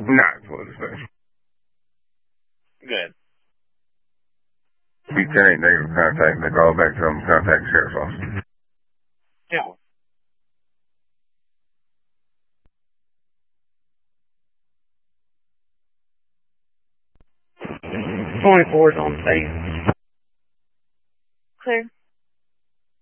Not for the special. Good. Be 10-8 negative contact. They call back to them. Contact the sheriff's office. Yeah. .24 is on station. Clear.